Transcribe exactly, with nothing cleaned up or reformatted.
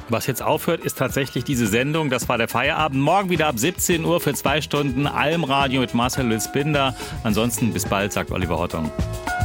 Was jetzt aufhört, ist tatsächlich diese Sendung. Das war der Feierabend. Morgen wieder ab siebzehn Uhr für zwei Stunden Almradio mit Marcel Lüls-Binder. Ansonsten bis bald, sagt Oliver Hottung.